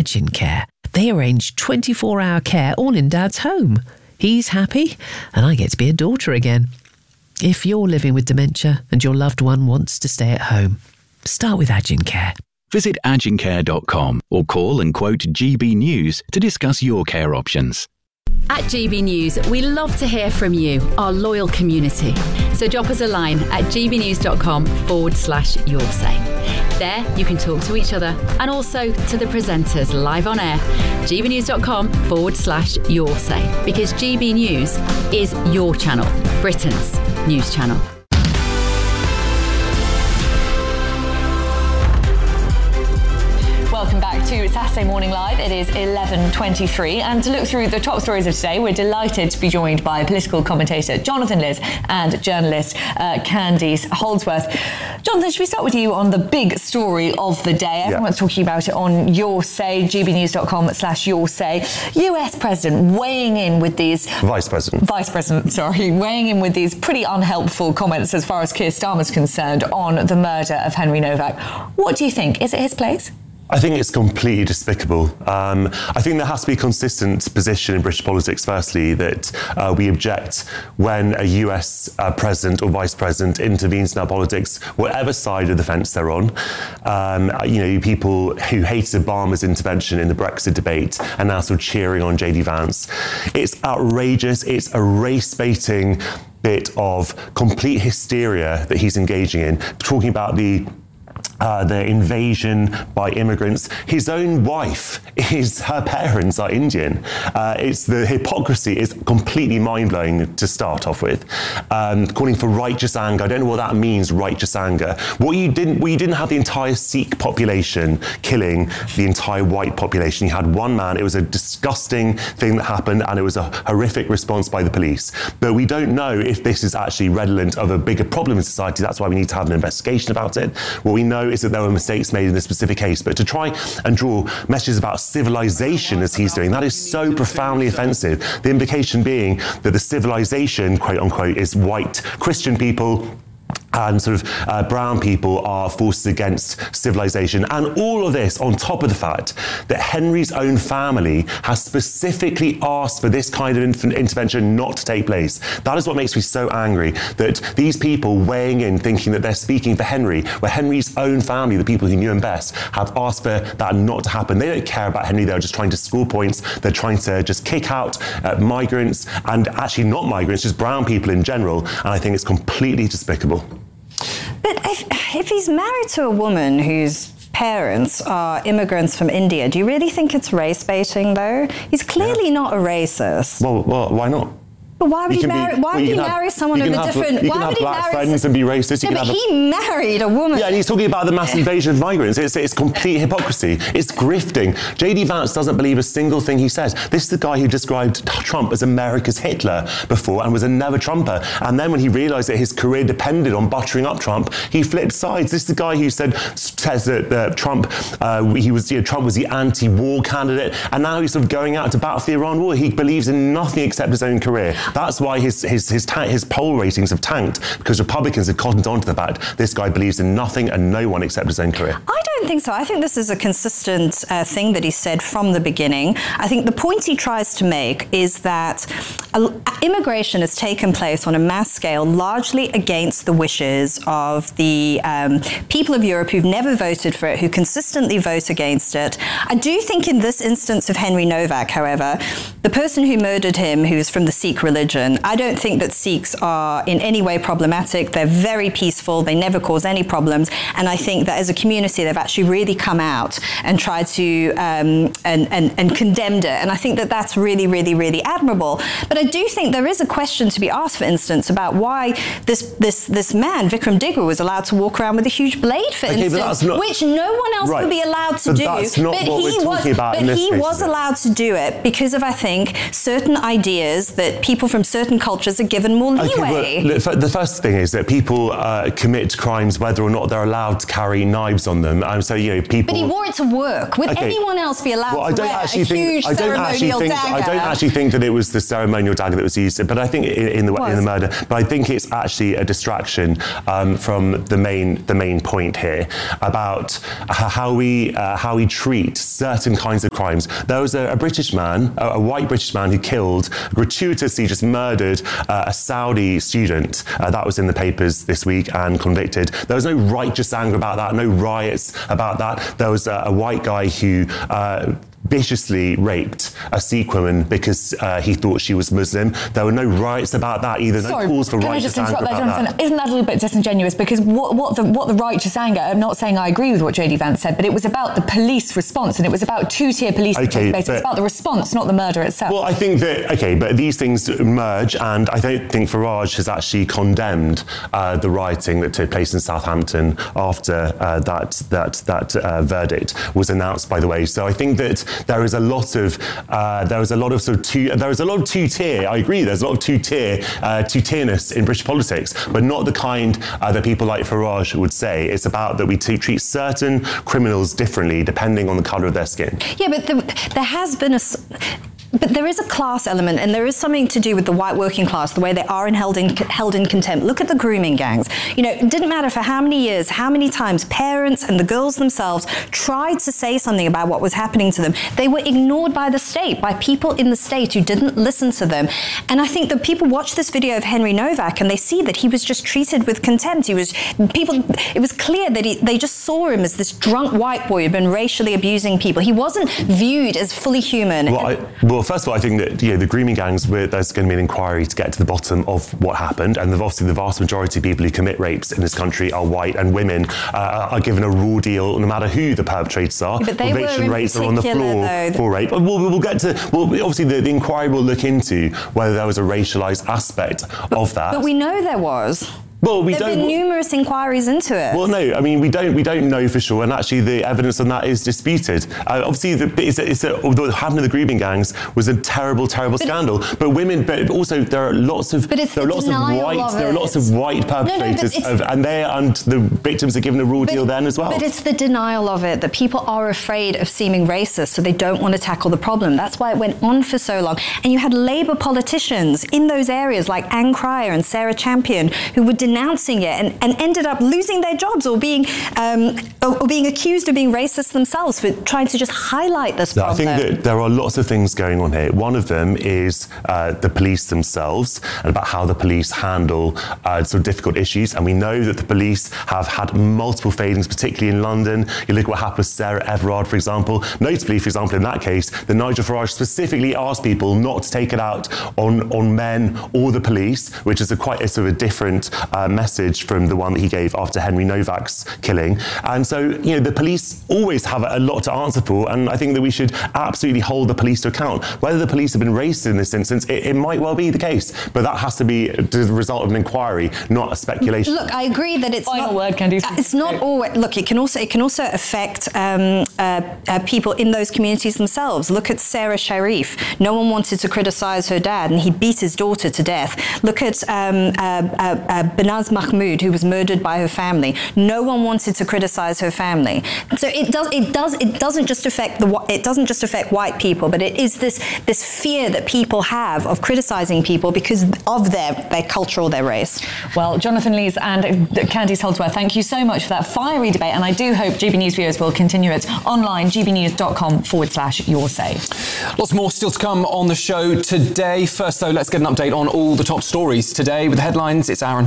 AgilCare. They arrange 24-hour care all in Dad's home. He's happy, and I get to be a daughter again. If you're living with dementia and your loved one wants to stay at home, start with AgilCare. Visit agincare.com or call and quote GB News to discuss your care options. At GB News, we love to hear from you, our loyal community. So drop us a line at gbnews.com/your say. There, you can talk to each other and also to the presenters live on air. gbnews.com/your say. Because GB News is your channel, Britain's news channel. Welcome back to Saturday Morning Live. It is 11:23, and to look through the top stories of today, we're delighted to be joined by political commentator Jonathan Liss and journalist Candice Holdsworth. Jonathan, should we start with you on the big story of the day? Everyone's talking about it on Your Say, gbnews.com/your say. US President weighing in with these... Vice President, weighing in with these pretty unhelpful comments as far as Keir Starmer's concerned on the murder of Henry Novak. What do you think? Is it his place? I think it's completely despicable. I think there has to be a consistent position in British politics, firstly, that we object when a US president or vice president intervenes in our politics, whatever side of the fence they're on. People who hated Obama's intervention in the Brexit debate are now sort of cheering on JD Vance. It's outrageous. It's a race-baiting bit of complete hysteria that he's engaging in, talking about the invasion by immigrants. His own wife, her parents are Indian. It's the hypocrisy is completely mind-blowing to start off with. Calling for righteous anger. I don't know what that means, righteous anger. You didn't have the entire Sikh population killing the entire white population. You had one man. It was a disgusting thing that happened, and it was a horrific response by the police. But we don't know if this is actually redolent of a bigger problem in society. That's why we need to have an investigation about it. What we know is that there were mistakes made in this specific case, but to try and draw messages about civilization as he's doing, that is so profoundly offensive. The implication being that the civilization, quote unquote, is white Christian people, and sort of brown people are forces against civilization. And all of this on top of the fact that Henry's own family has specifically asked for this kind of intervention not to take place. That is what makes me so angry, that these people weighing in, thinking that they're speaking for Henry, where Henry's own family, the people who knew him best, have asked for that not to happen. They don't care about Henry. They're just trying to score points. They're trying to just kick out migrants, and actually not migrants, just brown people in general. And I think it's completely despicable. But if he's married to a woman whose parents are immigrants from India, do you really think it's race baiting, though? He's clearly not a racist. Well, why not? But why would he marry someone of a different... You can have black friends and be racist. No, but he married a woman. Yeah, and he's talking about the mass invasion of migrants. It's complete hypocrisy. It's grifting. JD Vance doesn't believe a single thing he says. This is the guy who described Trump as America's Hitler before and was a never-Trumper. And then when he realised that his career depended on buttering up Trump, he flipped sides. This is the guy who says that Trump was the anti-war candidate, and now he's sort of going out to battle for the Iran war. He believes in nothing except his own career. That's why his poll ratings have tanked, because Republicans have cottoned on to the fact this guy believes in nothing and no one except his own career. I don't think so. I think this is a consistent thing that he said from the beginning. I think the point he tries to make is that immigration has taken place on a mass scale largely against the wishes of the people of Europe who've never voted for it, who consistently vote against it. I do think in this instance of Henry Novak, however, the person who murdered him, who's from the Sikh religion, I don't think that Sikhs are in any way problematic. They're very peaceful. They never cause any problems. And I think that as a community, they've actually really come out and tried to and condemned it. And I think that that's really, really, really admirable. But I do think there is a question to be asked, for instance, about why this man, Vikram Digwa, was allowed to walk around with a huge blade, for instance, which no one else would be allowed to do. That's not what we're talking about in this case. But he was allowed to do it because of, I think, think certain ideas that people from certain cultures are given more leeway. Okay, well, the first thing is that people commit crimes whether or not they're allowed to carry knives on them. So, people... But he wore it to work. Would anyone else be allowed to wear a huge ceremonial dagger? I don't actually think that it was the ceremonial dagger that was used, but I think in the murder. But I think it's actually a distraction from the main point here about how we treat certain kinds of crimes. There was a British man, a white British man, who killed, gratuitously just murdered a Saudi student. That was in the papers this week and convicted. There was no righteous anger about that, no riots about that. There was a white guy who viciously raped a Sikh woman because he thought she was Muslim. There were no riots about that either. No calls for righteous anger about that. Isn't that a little bit disingenuous? Because what the righteous anger, I'm not saying I agree with what JD Vance said, but it was about the police response, and it was about two-tier police. It's about the response, not the murder itself. Well, I think that, but these things merge, and I don't think Farage has actually condemned the rioting that took place in Southampton after that verdict was announced, by the way. So I think that there is a lot of two-tier. I agree. There's a lot of two-tierness in British politics, but not the kind that people like Farage would say. It's about that we treat certain criminals differently depending on the colour of their skin. Yeah, but there has been But there is a class element, and there is something to do with the white working class, the way they are held in contempt. Look at the grooming gangs. It didn't matter for how many years, how many times parents and the girls themselves tried to say something about what was happening to them. They were ignored by the state, by people in the state who didn't listen to them. And I think that people watch this video of Henry Novak and they see that he was just treated with contempt. It was clear that they just saw him as this drunk white boy who'd been racially abusing people. He wasn't viewed as fully human. Well, first of all, I think that the grooming gangs, there's going to be an inquiry to get to the bottom of what happened, and obviously the vast majority of people who commit rapes in this country are white, and women are given a raw deal no matter who the perpetrators are. But they Eviction rates are on the floor for rape. We'll get to. Well, obviously the inquiry will look into whether there was a racialised aspect of that. But we know there was. Well, there have been numerous inquiries into it. Well, no, I mean, we don't know for sure, and actually the evidence on that is disputed. Obviously, what happened in the grooming gangs was a terrible scandal. But women, but also there are lots of white perpetrators, and the victims are given a raw deal then as well. But it's the denial of it, that people are afraid of seeming racist, so they don't want to tackle the problem. That's why it went on for so long. And you had Labour politicians in those areas like Anne Cryer and Sarah Champion who were denouncing it and ended up losing their jobs or being accused of being racist themselves for trying to just highlight this problem. I think that there are lots of things going on here. One of them is the police themselves and about how the police handle sort of difficult issues. And we know that the police have had multiple failings, particularly in London. You look at what happened with Sarah Everard, for example. Notably, for example, in that case, that Nigel Farage specifically asked people not to take it out on men or the police, which is quite a sort of a different message from the one that he gave after Henry Novak's killing. And so, the police always have a lot to answer for, and I think that we should absolutely hold the police to account. Whether the police have been racist in this instance, it might well be the case, but that has to be the result of an inquiry, not a speculation. Look, I agree that it's Final word, Candice. It's not always. Look, it can also affect people in those communities themselves. Look at Sarah Sharif. No one wanted to criticise her dad, and he beat his daughter to death. Look at Benaz Mahmoud, who was murdered by her family. No one wanted to criticise her family. So it doesn't just affect white people, but it is this fear that people have of criticising people because of their culture or their race. Well, Jonathan Lees and Candice Holdsworth, thank you so much for that fiery debate, and I do hope GB News viewers will continue it online, gbnews.com/your say. Lots more still to come on the show today. First, though, let's get an update on all the top stories today with the headlines. It's Aaron.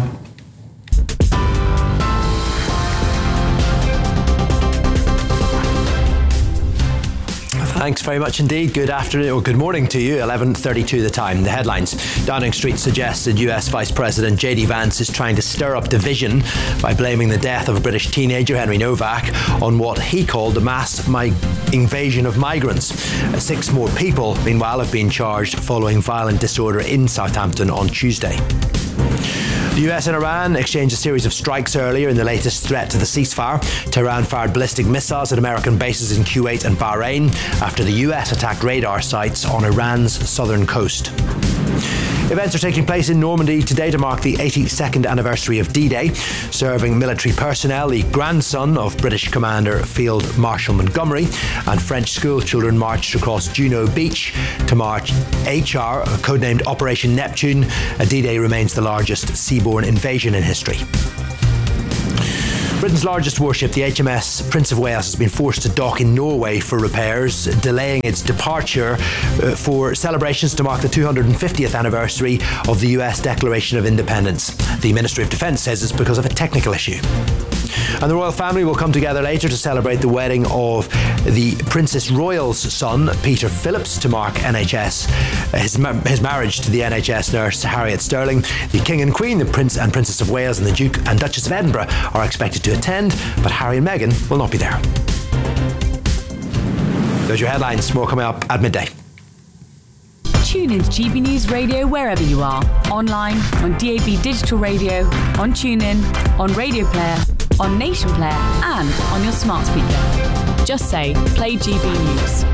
Thanks very much indeed. Good afternoon, or good morning to you. 11:32 the time. The headlines. Downing Street suggested US Vice President JD Vance is trying to stir up division by blaming the death of a British teenager, Henry Novak, on what he called a mass invasion of migrants. 6 more people, meanwhile, have been charged following violent disorder in Southampton on Tuesday. The US and Iran exchanged a series of strikes earlier in the latest threat to the ceasefire. Tehran fired ballistic missiles at American bases in Kuwait and Bahrain after the US attacked radar sites on Iran's southern coast. Events are taking place in Normandy today to mark the 82nd anniversary of D-Day. Serving military personnel, the grandson of British Commander Field Marshal Montgomery, and French school children marched across Juno Beach to march HR, codenamed Operation Neptune. D-Day remains the largest seaborne invasion in history. Britain's largest warship, the HMS Prince of Wales, has been forced to dock in Norway for repairs, delaying its departure for celebrations to mark the 250th anniversary of the US Declaration of Independence. The Ministry of Defence says it's because of a technical issue. And the royal family will come together later to celebrate the wedding of the Princess Royal's son, Peter Phillips, to mark his marriage to the NHS nurse Harriet Sterling. The King and Queen, the Prince and Princess of Wales, and the Duke and Duchess of Edinburgh are expected to attend, but Harry and Meghan will not be there. Those are your headlines. More coming up at midday. Tune in to GB News Radio wherever you are. Online, on DAB Digital Radio, on TuneIn, on Radio Player, on Nation Player, and on your smart speaker. Just say, play GB News.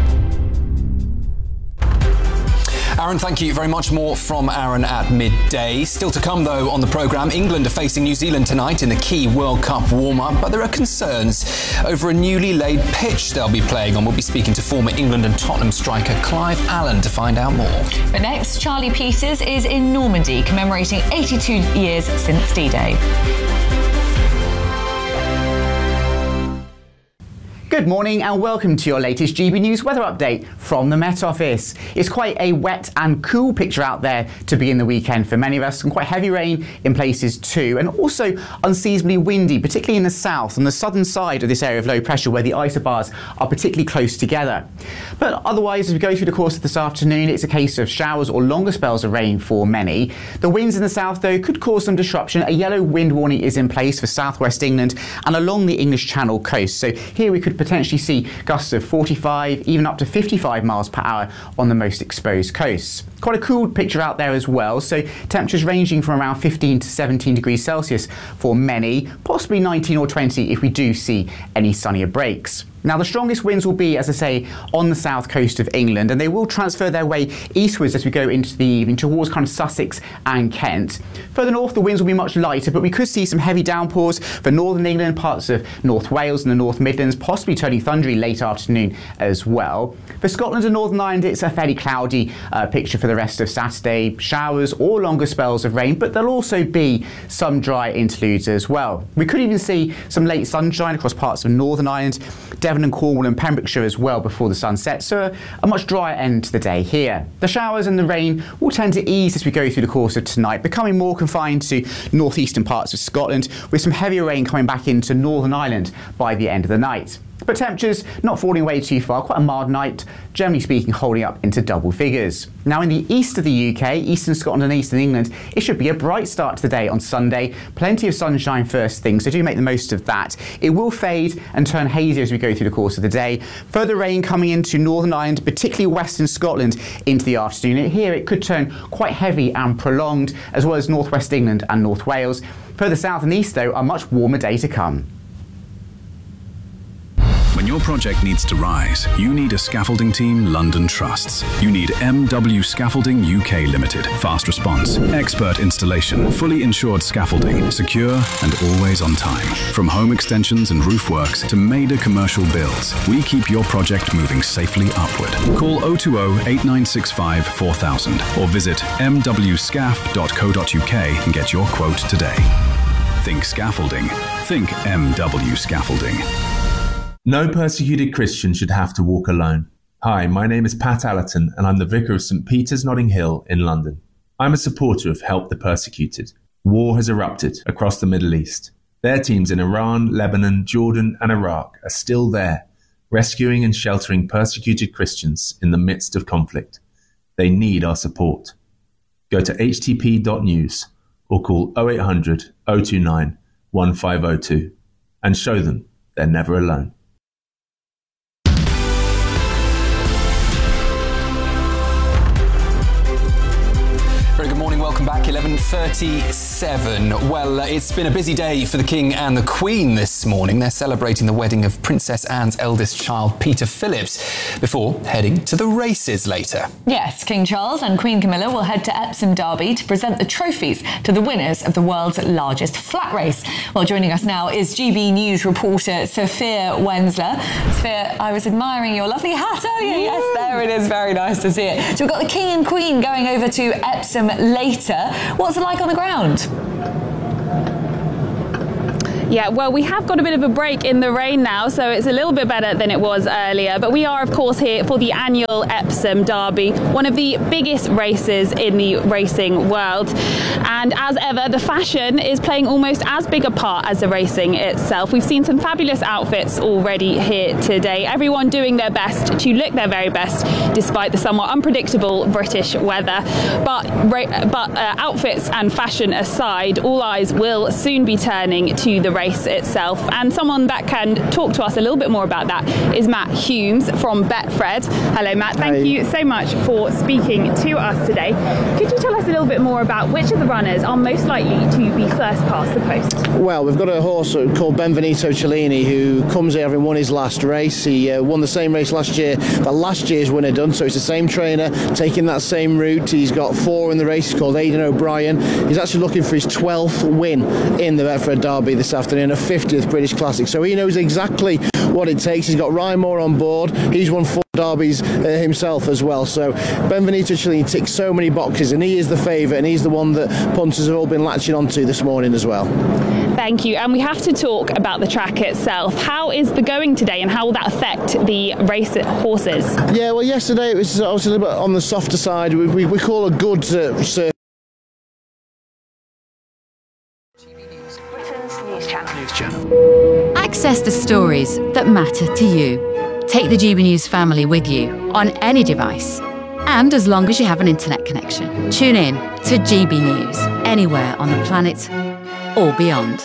Aaron, thank you very much. More from Aaron at midday. Still to come, though, on the programme. England are facing New Zealand tonight in the key World Cup warm-up, but there are concerns over a newly laid pitch they'll be playing on. We'll be speaking to former England and Tottenham striker Clive Allen to find out more. But next, Charlie Peters is in Normandy, commemorating 82 years since D-Day. Good morning and welcome to your latest GB News weather update from the Met Office. It's quite a wet and cool picture out there to begin the weekend for many of us, and quite heavy rain in places too, and also unseasonably windy, particularly in the south, on the southern side of this area of low pressure where the isobars are particularly close together. But otherwise, as we go through the course of this afternoon, it's a case of showers or longer spells of rain for many. The winds in the south, though, could cause some disruption. A yellow wind warning is in place for southwest England and along the English Channel coast. So here we could potentially see gusts of 45, even up to 55 miles per hour on the most exposed coasts. Quite a cool picture out there as well, so temperatures ranging from around 15 to 17 degrees Celsius for many, possibly 19 or 20 if we do see any sunnier breaks. Now, the strongest winds will be, as I say, on the south coast of England, and they will transfer their way eastwards as we go into the evening towards kind of Sussex and Kent. Further north, the winds will be much lighter, but we could see some heavy downpours for northern England, parts of North Wales and the North Midlands, possibly turning thundery late afternoon as well. For Scotland and Northern Ireland, it's a fairly cloudy picture for the rest of Saturday. Showers or longer spells of rain, but there'll also be some dry interludes as well. We could even see some late sunshine across parts of Northern Ireland, Devon and Cornwall and Pembrokeshire as well before the sun sets, so a much drier end to the day here. The showers and the rain will tend to ease as we go through the course of tonight, becoming more confined to northeastern parts of Scotland, with some heavier rain coming back into Northern Ireland by the end of the night. But temperatures not falling away too far, quite a mild night, generally speaking holding up into double figures. Now in the east of the UK, eastern Scotland and eastern England, it should be a bright start to the day on Sunday. Plenty of sunshine first thing, so do make the most of that. It will fade and turn hazy as we go through the course of the day. Further rain coming into Northern Ireland, particularly western Scotland into the afternoon. And here it could turn quite heavy and prolonged, as well as northwest England and North Wales. Further south and east though, a much warmer day to come. When your project needs to rise, you need a scaffolding team London trusts. You need MW Scaffolding UK Limited. Fast response, expert installation, fully insured scaffolding, secure and always on time. From home extensions and roof works to major commercial builds, we keep your project moving safely upward. Call 020 8965 4000 or visit mwscaf.co.uk and get your quote today. Think scaffolding. Think MW Scaffolding. No persecuted Christian should have to walk alone. Hi, my name is Pat Allerton and I'm the Vicar of St Peter's Notting Hill in London. I'm a supporter of Help the Persecuted. War has erupted across the Middle East. Their teams in Iran, Lebanon, Jordan and Iraq are still there, rescuing and sheltering persecuted Christians in the midst of conflict. They need our support. Go to htp.news or call 0800 029 1502 and show them they're never alone. Very good morning. morning, welcome back. 11:37. Well, it's been a busy day for the King and the Queen this morning. They're celebrating the wedding of Princess Anne's eldest child, Peter Phillips, before heading to the races later. Yes, King Charles and Queen Camilla will head to Epsom Derby to present the trophies to the winners of the world's largest flat race. Well, joining us now is GB News reporter Sophia Wensler. Sophia, I was admiring your lovely hat earlier. Yes, there it is. Very nice to see it. So we've got the King and Queen going over to Epsom later. What's it like on the ground? Yeah, well, we have got a bit of a break in the rain now, so it's a little bit better than it was earlier. But we are, of course, here for the annual Epsom Derby, one of the biggest races in the racing world. And as ever, the fashion is playing almost as big a part as the racing itself. We've seen some fabulous outfits already here today. Everyone doing their best to look their very best, despite the somewhat unpredictable British weather. But outfits and fashion aside, all eyes will soon be turning to the race itself, and someone that can talk to us a little bit more about that is Matt Humes from Betfred. Hello Matt, thank you so much for speaking to us today. Could you tell us a little bit more about which of the runners are most likely to be first past the post? Well, we've got a horse called Benvenuto Cellini who comes here having won his last race. He won the same race last year that last year's winner done, so it's the same trainer taking that same route. He's got 4 in the race. He's called Aidan O'Brien. He's actually looking for his 12th win in the Betfred Derby this afternoon, a 50th British Classic, so he knows exactly what it takes. He's got Ryan Moore on board. He's won 4 derbies himself as well, so Benvenuto Cellini ticks so many boxes, and he is the favourite, and he's the one that punters have all been latching onto this morning as well. Thank you, and we have to talk about the track itself. How is the going today, and how will that affect the race horses? Yeah, well, yesterday it was obviously a little bit on the softer side. We call a good surface. News Channel. Access the stories that matter to you. Take the GB News family with you on any device, and as long as you have an internet connection. Tune in to GB News anywhere on the planet or beyond.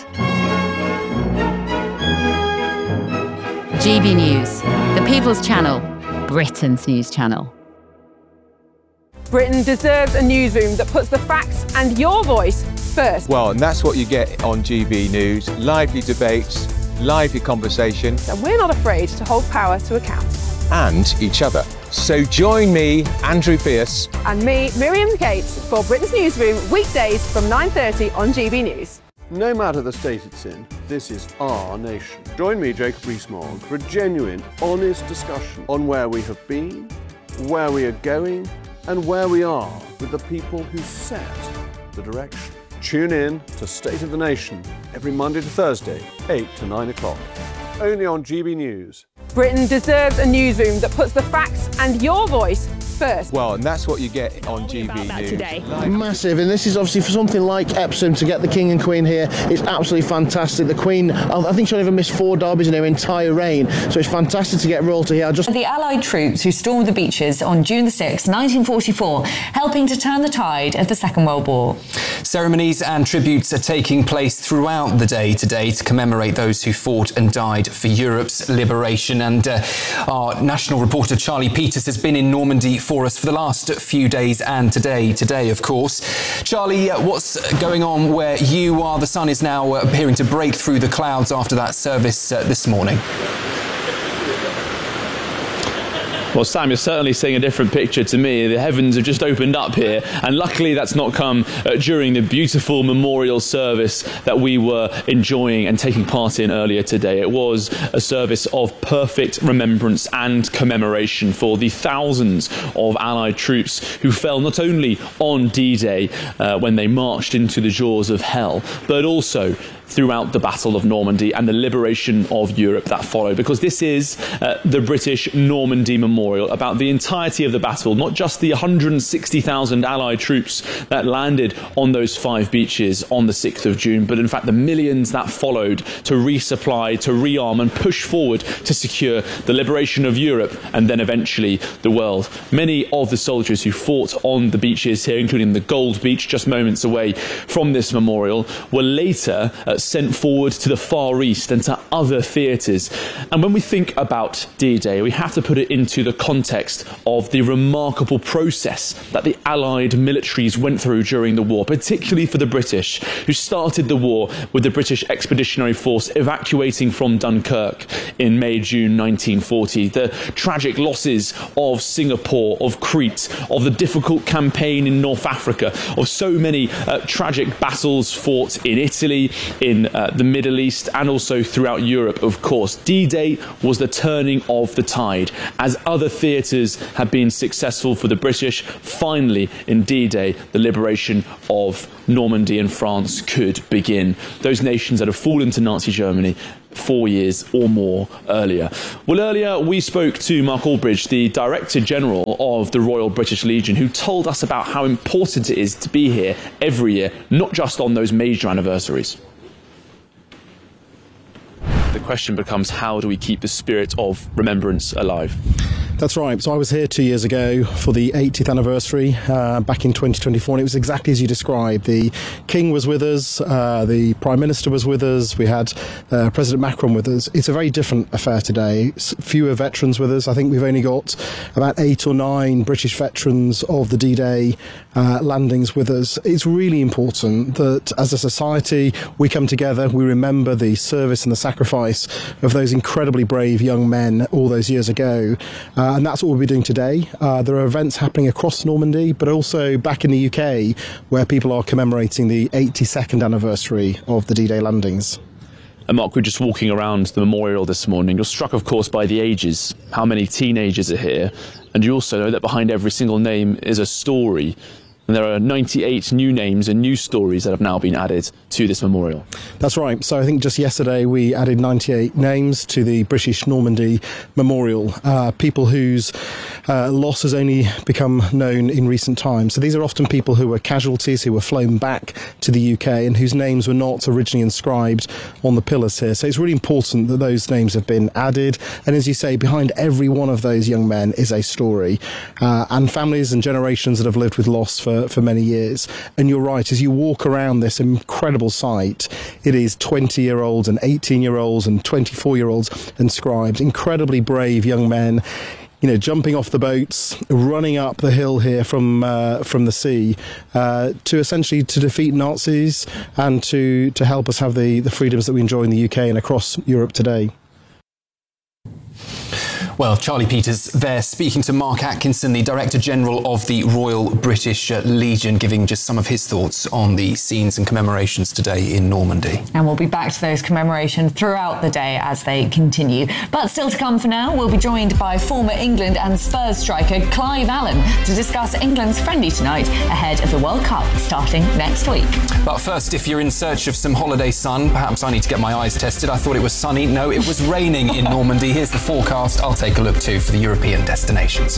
GB News, the People's Channel, Britain's news channel. Britain deserves a newsroom that puts the facts and your voice first. Well, and that's what you get on GB News. Lively debates, lively conversation. And we're not afraid to hold power to account. And each other. So join me, Andrew Pierce. And me, Miriam Gates, for Britain's Newsroom, weekdays from 9:30 on GB News. No matter the state it's in, this is our nation. Join me, Jacob Rees-Mogg, for a genuine, honest discussion on where we have been, where we are going, and where we are with the people who set the direction. Tune in to State of the Nation every Monday to Thursday, 8 to 9 o'clock. Only on GB News. Britain deserves a newsroom that puts the facts and your voice first. Well, and that's what you get on GB News. Today. Massive, and this is obviously for something like Epsom to get the King and Queen here. It's absolutely fantastic. The Queen, I think she'll even miss 4 derbies in her entire reign, so it's fantastic to get royalty here. The Allied troops who stormed the beaches on June the 6th, 1944, helping to turn the tide of the Second World War. Ceremonies and tributes are taking place throughout the day today to commemorate those who fought and died for Europe's liberation. And our national reporter Charlie Peters has been in Normandy for us for the last few days and today, of course. Charlie, what's going on where you are? The sun is now appearing to break through the clouds after that service this morning. Well, Sam, you're certainly seeing a different picture to me. The heavens have just opened up here, and luckily that's not come during the beautiful memorial service that we were enjoying and taking part in earlier today. It was a service of perfect remembrance and commemoration for the thousands of Allied troops who fell not only on D-Day when they marched into the jaws of hell, but also throughout the Battle of Normandy and the liberation of Europe that followed, because this is the British Normandy Memorial about the entirety of the battle, not just the 160,000 Allied troops that landed on those 5 beaches on the 6th of June, but in fact the millions that followed to resupply, to rearm and push forward to secure the liberation of Europe and then eventually the world. Many of the soldiers who fought on the beaches here, including the Gold Beach just moments away from this memorial, were later sent forward to the Far East and to other theatres. And when we think about D-Day, we have to put it into the context of the remarkable process that the Allied militaries went through during the war, particularly for the British, who started the war with the British Expeditionary Force evacuating from Dunkirk in May-June 1940. The tragic losses of Singapore, of Crete, of the difficult campaign in North Africa, of so many tragic battles fought in Italy, in the Middle East, and also throughout Europe, of course. D-Day was the turning of the tide. As other theatres had been successful for the British, finally, in D-Day, the liberation of Normandy and France could begin. Those nations that had fallen to Nazi Germany 4 years or more earlier. Well, earlier we spoke to Mark Albridge, the Director General of the Royal British Legion, who told us about how important it is to be here every year, not just on those major anniversaries. The question becomes, how do we keep the spirit of remembrance alive? That's right. So I was here 2 years ago for the 80th anniversary back in 2024, and it was exactly as you described. The King was with us, the Prime Minister was with us, we had President Macron with us. It's a very different affair today. Fewer veterans with us. I think we've only got about 8 or 9 British veterans of the D-Day landings with us. It's really important that as a society we come together, we remember the service and the sacrifice of those incredibly brave young men all those years ago. And that's what we'll be doing today. There are events happening across Normandy, but also back in the UK, where people are commemorating the 82nd anniversary of the D-Day landings. And Mark, we're just walking around the memorial this morning. You're struck, of course, by the ages, how many teenagers are here. And you also know that behind every single name is a story. And there are 98 new names and new stories that have now been added to this memorial. That's right. So I think just yesterday we added 98 names to the British Normandy Memorial, people whose loss has only become known in recent times. So these are often people who were casualties, who were flown back to the UK and whose names were not originally inscribed on the pillars here. So it's really important that those names have been added. And as you say, behind every one of those young men is a story, and families and generations that have lived with loss for many years. And you're right, as you walk around this incredible site, it is 20-year-olds and 18-year-olds and 24-year-olds inscribed, incredibly brave young men, you know, jumping off the boats, running up the hill here from the sea, to essentially to defeat Nazis and to help us have the freedoms that we enjoy in the UK and across Europe today. Well, Charlie Peters there speaking to Mark Atkinson, the Director General of the Royal British Legion, giving just some of his thoughts on the scenes and commemorations today in Normandy. And we'll be back to those commemorations throughout the day as they continue. But still to come for now, we'll be joined by former England and Spurs striker Clive Allen to discuss England's friendly tonight ahead of the World Cup starting next week. But first, if you're in search of some holiday sun, perhaps I need to get my eyes tested. I thought it was sunny. No, it was raining in Normandy. Here's the forecast. I'll take a look too for the European destinations.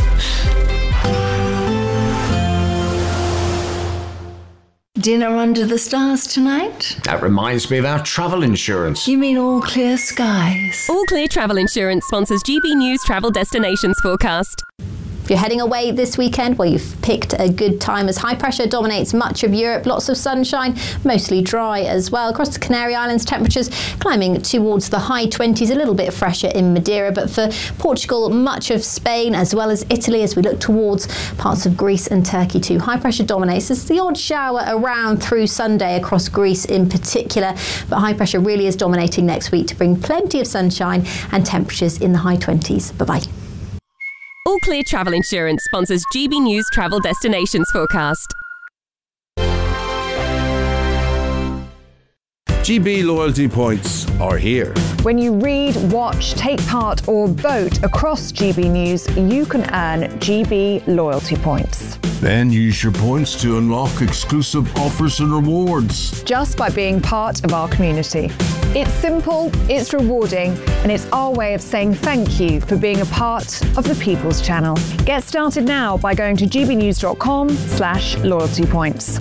Dinner under the stars tonight? That reminds me of our travel insurance. You mean All Clear Skies? All Clear Travel Insurance sponsors GB News Travel Destinations Forecast. If you're heading away this weekend, well, you've picked a good time as high pressure dominates much of Europe. Lots of sunshine, mostly dry as well. Across the Canary Islands, temperatures climbing towards the high 20s, a little bit fresher in Madeira. But for Portugal, much of Spain, as well as Italy, as we look towards parts of Greece and Turkey too. High pressure dominates. There's the odd shower around through Sunday across Greece in particular. But high pressure really is dominating next week to bring plenty of sunshine and temperatures in the high 20s. Bye-bye. All Clear Travel Insurance sponsors GB News Travel Destinations Forecast. GB loyalty points are here. When you read, watch, take part or vote across GB News, you can earn GB loyalty points. Then use your points to unlock exclusive offers and rewards. Just by being part of our community. It's simple, it's rewarding, and it's our way of saying thank you for being a part of the People's Channel. Get started now by going to gbnews.com/loyalty points.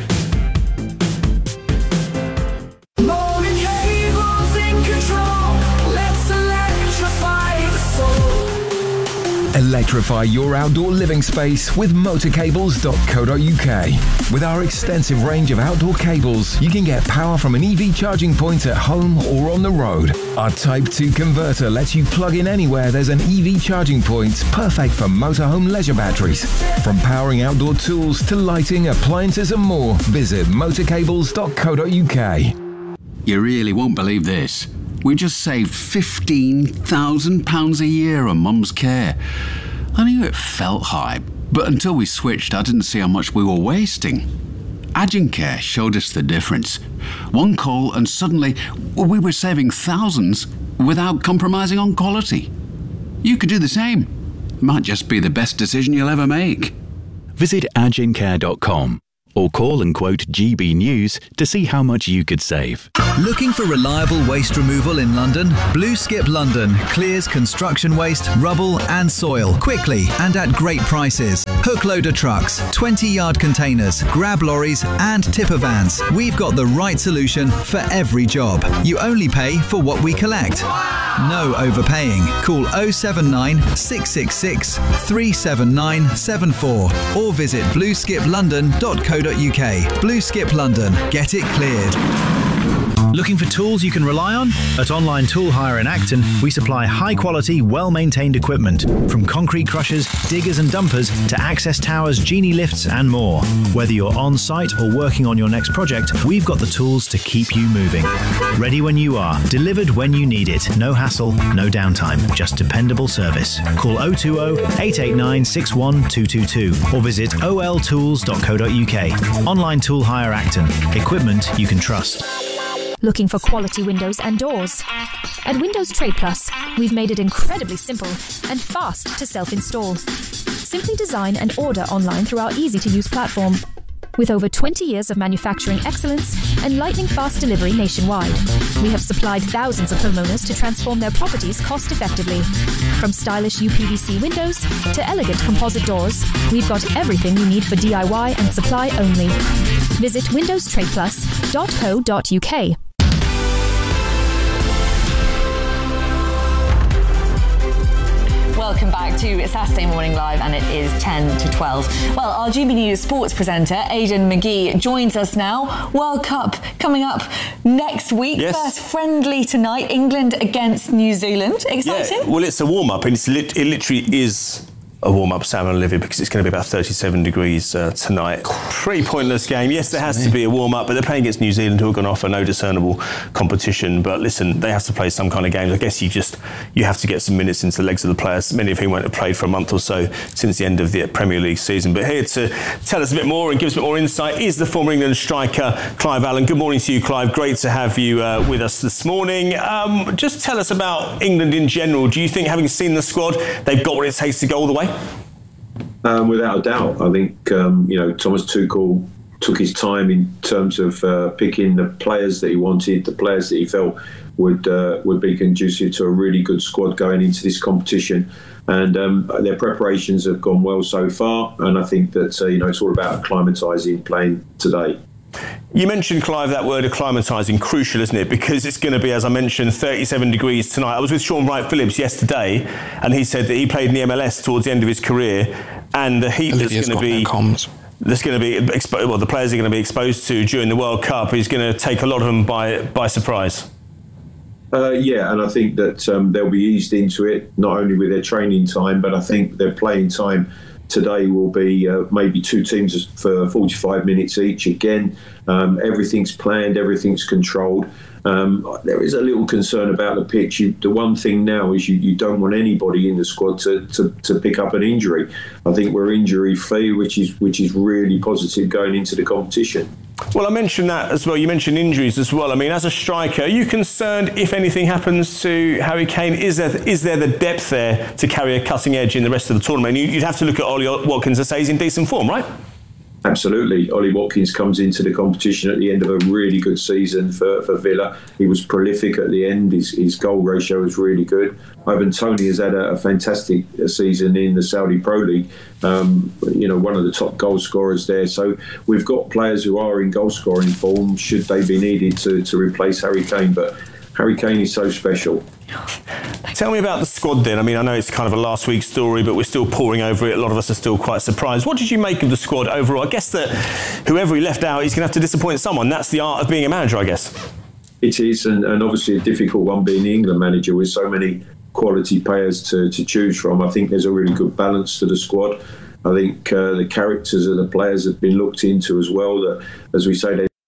Electrify your outdoor living space with motorcables.co.uk. With our extensive range of outdoor cables, you can get power from an EV charging point at home or on the road. Our Type 2 converter lets you plug in anywhere there's an EV charging point, perfect for motorhome leisure batteries. From powering outdoor tools to lighting, appliances and more, visit motorcables.co.uk. You really won't believe this. We just saved £15,000 a year on Mum's care. I knew it felt high, but until we switched, I didn't see how much we were wasting. Agencare showed us the difference. One call and suddenly we were saving thousands without compromising on quality. You could do the same. Might just be the best decision you'll ever make. Visit agencare.com or call and quote GB News to see how much you could save. Looking for reliable waste removal in London? Blue Skip London clears construction waste, rubble and soil quickly and at great prices. Hook loader trucks, 20-yard containers, grab lorries and tipper vans. We've got the right solution for every job. You only pay for what we collect. No overpaying. Call 079 666 37974 or visit blueskiplondon.co.uk. Blue Skip London. Get it cleared. Looking for tools you can rely on? At Online Tool Hire in Acton, we supply high-quality, well-maintained equipment, from concrete crushers, diggers and dumpers to access towers, genie lifts and more. Whether you're on-site or working on your next project, we've got the tools to keep you moving. Ready when you are, delivered when you need it. No hassle, no downtime, just dependable service. Call 020 889 61222 or visit oltools.co.uk. Online Tool Hire Acton. Equipment you can trust. Looking for quality windows and doors? At Windows Trade Plus, we've made it incredibly simple and fast to self-install. Simply design and order online through our easy-to-use platform. With over 20 years of manufacturing excellence and lightning-fast delivery nationwide, we have supplied thousands of homeowners to transform their properties cost-effectively. From stylish UPVC windows to elegant composite doors, we've got everything you need for DIY and supply only. Visit windowstradeplus.co.uk. Welcome back to Saturday Morning Live, and it is 10 to 12. Well, our GB News sports presenter, Aidan McGee, joins us now. World Cup coming up next week. Yes. First friendly tonight, England against New Zealand. Exciting? Yeah, well, it's a warm-up, and it literally is a warm-up, Sam and Olivia, because it's going to be about 37 degrees tonight. Pretty pointless game. Yes, there has to be a warm-up, but they're playing against New Zealand, who are going to offer no discernible competition. But listen, they have to play some kind of games. I guess you have to get some minutes into the legs of the players, many of whom won't have played for a month or so since the end of the Premier League season. But here to tell us a bit more and give us a bit more insight is the former England striker, Clive Allen. Good morning to you, Clive. Great to have you with us this morning. Just tell us about England in general. Do you think, having seen the squad, they've got what it takes to go all the way? Without a doubt. I think, Thomas Tuchel took his time in terms of picking the players that he wanted, the players that he felt would be conducive to a really good squad going into this competition. And their preparations have gone well so far. And I think that, it's all about acclimatising playing today. You mentioned, Clive, that word acclimatising, crucial, isn't it? Because it's going to be, as I mentioned, 37 degrees tonight. I was with Sean Wright-Phillips yesterday, and he said that he played in the MLS towards the end of his career, and the heat that's going to be... the players are going to be exposed to during the World Cup is going to take a lot of them by surprise. Yeah, and I think that they'll be eased into it, not only with their training time, but I think their playing time today will be maybe two teams for 45 minutes each. Again, everything's planned, everything's controlled. There is a little concern about the pitch. The one thing now is you don't want anybody in the squad to pick up an injury. I think we're injury-free, which is really positive going into the competition. Well, I mentioned that as well. You mentioned injuries as well. I mean, as a striker, are you concerned if anything happens to Harry Kane? Is there the depth there to carry a cutting edge in the rest of the tournament? You'd have to look at Ollie Watkins and say he's in decent form, right? Absolutely. Ollie Watkins comes into the competition at the end of a really good season for Villa. He was prolific at the end. His goal ratio was really good. Ivan Toney has had a fantastic season in the Saudi Pro League. One of the top goal scorers there. So we've got players who are in goal scoring form should they be needed to replace Harry Kane. But Harry Kane is so special. Tell me about the squad then. I mean, I know it's kind of a last week story, but we're still poring over it. A lot of us are still quite surprised. What did you make of the squad overall? I guess that whoever he left out, he's going to have to disappoint someone. That's the art of being a manager, I guess. It is, and obviously a difficult one being the England manager with so many quality players to choose from. I think there's a really good balance to the squad. I think the characters of the players have been looked into as well. That, as we say, they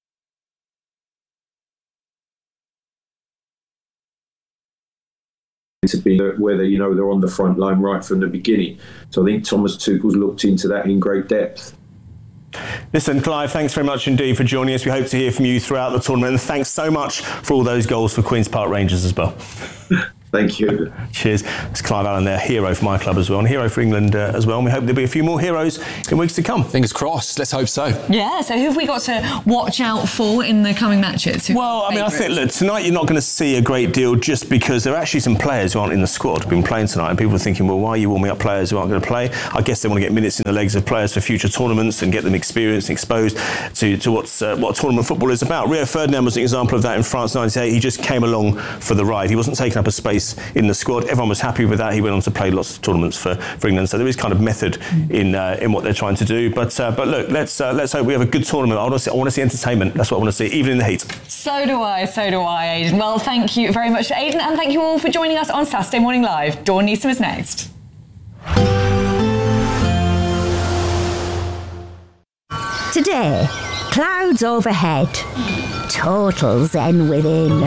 to be whether they're on the front line right from the beginning. So I think Thomas Tuchel's looked into that in great depth. Listen, Clive, thanks very much indeed for joining us. We hope to hear from you throughout the tournament, and thanks so much for all those goals for Queen's Park Rangers as well. Thank you. Cheers. It's Clive Allen there, hero for my club as well, and hero for England as well. And we hope there'll be a few more heroes in weeks to come. Fingers crossed. Let's hope so. Yeah, so who have we got to watch out for in the coming matches? Well, I mean, I think, look, tonight you're not going to see a great deal just because there are actually some players who aren't in the squad who've been playing tonight, and people are thinking, well, why are you warming up players who aren't going to play? I guess they want to get minutes in the legs of players for future tournaments and get them experienced and exposed to what tournament football is about. Rio Ferdinand was an example of that in France '98. He just came along for the ride. He wasn't taking up a space in the squad. Everyone was happy with that. He went on to play lots of tournaments for England. So there is kind of method in what they're trying to do. But look, let's hope we have a good tournament. I want to see entertainment. That's what I want to see, even in the heat. So do I, Aidan. Well, thank you very much, Aidan, and thank you all for joining us on Saturday Morning Live. Dawn Newsom is next. Today, clouds overhead, total zen within.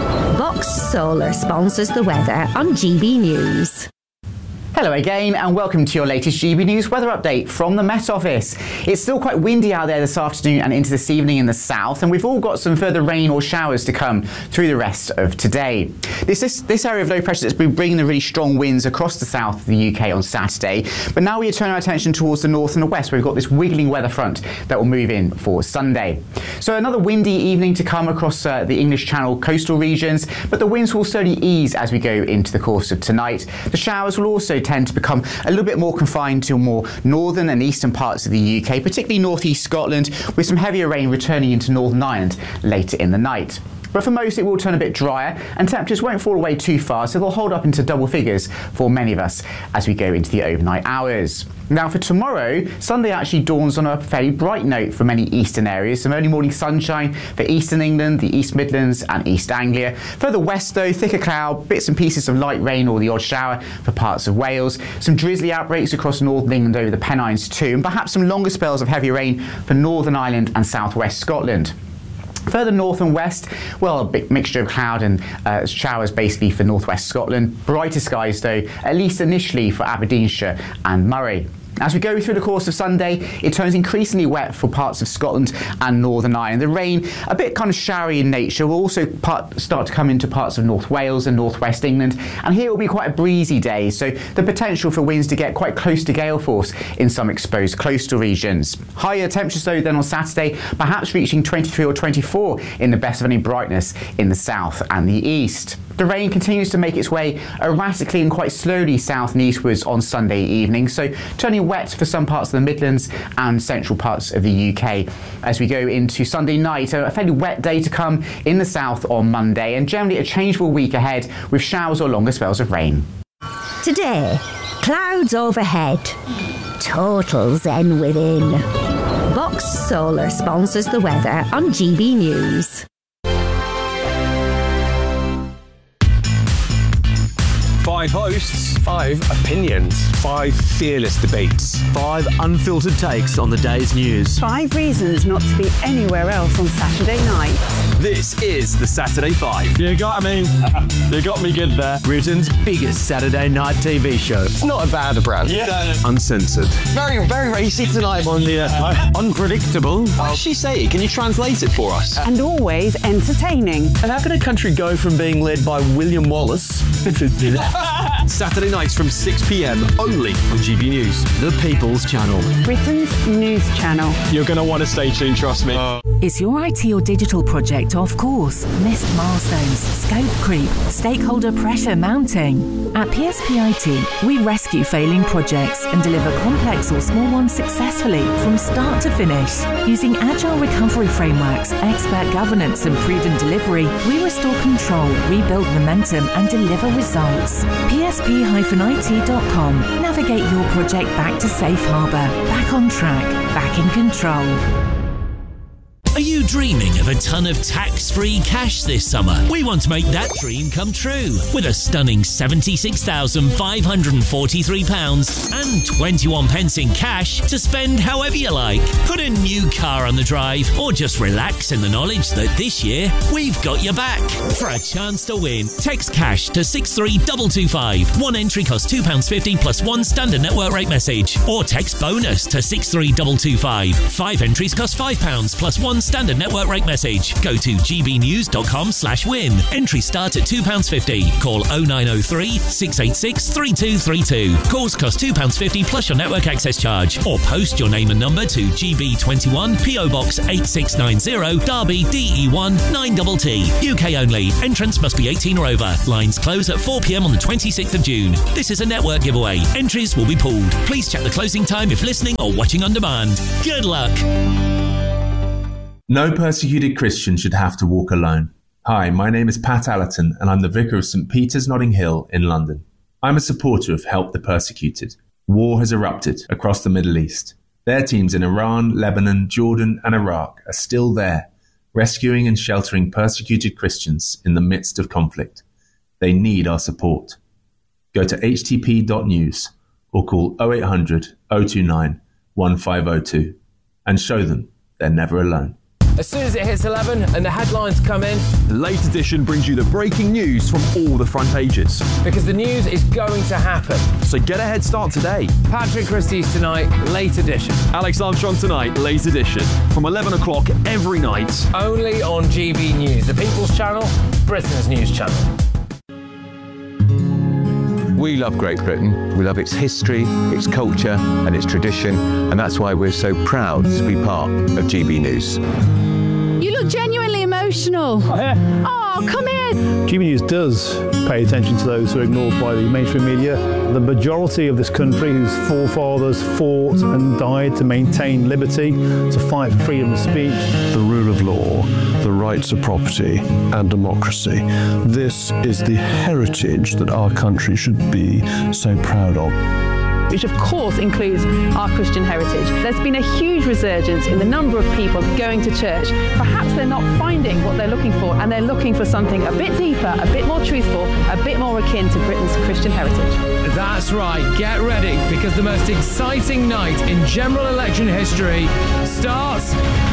Box Solar sponsors the weather on GB News. Hello again and welcome to your latest GB News weather update from the Met Office. It's still quite windy out there this afternoon and into this evening in the south, and we've all got some further rain or showers to come through the rest of today. This area of low pressure that's been bringing the really strong winds across the south of the UK on Saturday, but now we turn our attention towards the north and the west where we've got this wiggling weather front that will move in for Sunday. So another windy evening to come across the English Channel coastal regions, but the winds will slowly ease as we go into the course of tonight. The showers will also tend to become a little bit more confined to more northern and eastern parts of the UK, particularly northeast Scotland, with some heavier rain returning into Northern Ireland later in the night. But for most it will turn a bit drier and temperatures won't fall away too far, so they'll hold up into double figures for many of us as we go into the overnight hours. Now for tomorrow, Sunday actually dawns on a fairly bright note for many eastern areas. Some early morning sunshine for eastern England, the East Midlands and East Anglia. Further west though, thicker cloud, bits and pieces of light rain or the odd shower for parts of Wales. Some drizzly outbreaks across northern England over the Pennines too, and perhaps some longer spells of heavy rain for Northern Ireland and southwest Scotland. Further north and west, well, a big mixture of cloud and showers basically for northwest Scotland. Brighter skies though, at least initially for Aberdeenshire and Moray. As we go through the course of Sunday, it turns increasingly wet for parts of Scotland and Northern Ireland. The rain, a bit kind of showery in nature, will also start to come into parts of North Wales and Northwest England. And here will be quite a breezy day, so the potential for winds to get quite close to gale force in some exposed coastal regions. Higher temperatures though than on Saturday, perhaps reaching 23 or 24 in the best of any brightness in the south and the east. The rain continues to make its way erratically and quite slowly south and eastwards on Sunday evening, so turning wet for some parts of the Midlands and central parts of the UK. As we go into Sunday night, a fairly wet day to come in the south on Monday, and generally a changeable week ahead with showers or longer spells of rain. Today, clouds overhead, total zen within. Box Solar sponsors the weather on GB News. 5 hosts, 5 opinions, 5 fearless debates, 5 unfiltered takes on the day's news, 5 reasons not to be anywhere else on Saturday night. This is the Saturday 5. You got me good there. Britain's biggest Saturday night TV show. It's not a bad brand. Yeah. Uncensored. Very, very racy tonight on the unpredictable. What does she say? Can you translate it for us? And always entertaining. And how can a country go from being led by William Wallace Saturday nights from 6 p.m. only on GB News, the People's Channel. Britain's news channel. You're going to want to stay tuned, trust me. Is your IT or digital project off course? Missed milestones, scope creep, stakeholder pressure mounting? At PSP IT, we rescue failing projects and deliver complex or small ones successfully from start to finish. Using agile recovery frameworks, expert governance and proven delivery, we restore control, rebuild momentum and deliver results. PSP-IT.com. Navigate your project back to safe harbour, back on track, back in control. Are you dreaming of a ton of tax-free cash this summer? We want to make that dream come true with a stunning £76,543 and 21 pence in cash to spend however you like. Put a new car on the drive or just relax in the knowledge that this year we've got your back. For a chance to win, text cash to 63225. One entry costs £2.50 plus one standard network rate message. Or text bonus to 63225. 5 entries cost £5 plus one standard network rate message. Go to gbnews.com/win. Entries start at £2.50. Call 0903 686 3232. Calls cost £2.50 plus your network access charge. Or post your name and number to GB21 PO Box 8690 Derby DE1 9TT. UK only. Entrance must be 18 or over. Lines close at 4 p.m. on the 26th of June. This is a network giveaway. Entries will be pooled. Please check the closing time if listening or watching on demand. Good luck. No persecuted Christian should have to walk alone. Hi, my name is Pat Allerton and I'm the Vicar of St Peter's Notting Hill in London. I'm a supporter of Help the Persecuted. War has erupted across the Middle East. Their teams in Iran, Lebanon, Jordan and Iraq are still there, rescuing and sheltering persecuted Christians in the midst of conflict. They need our support. Go to htp.news or call 0800 029 1502 and show them they're never alone. As soon as it hits 11 and the headlines come in, Late Edition brings you the breaking news from all the front pages. because the news is going to happen. So get a head start today. Patrick Christie's tonight, Late Edition. Alex Armstrong tonight, Late Edition. From 11 o'clock every night. Only on GB News, the People's Channel, Britain's news channel. We love Great Britain. We love its history, its culture and its tradition, and that's why we're so proud to be part of GB News. You look genuinely emotional. Oh, come here. GB News does pay attention to those who are ignored by the mainstream media. The majority of this country whose forefathers fought and died to maintain liberty, to fight for freedom of speech. The rule of law, the rights of property and democracy. This is the heritage that our country should be so proud of. Which of course includes our Christian heritage. There's been a huge resurgence in the number of people going to church. Perhaps they're not finding what they're looking for, and they're looking for something a bit deeper, a bit more truthful, a bit more akin to Britain's Christian heritage. That's right, get ready, because the most exciting night in general election history starts